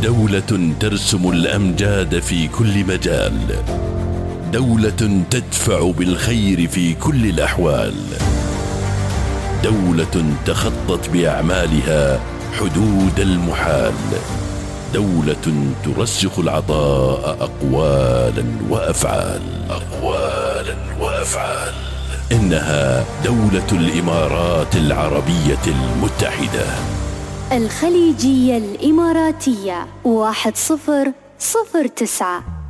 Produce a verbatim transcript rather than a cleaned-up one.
دولة ترسم الأمجاد في كل مجال، دولة تدفع بالخير في كل الأحوال، دولة تخطت بأعمالها حدود المحال، دولة ترسخ العطاء أقوالا وأفعال أقوالا وأفعال إنها دولة الإمارات العربية المتحدة. الخليجية الإماراتية واحد صفر صفر تسعة.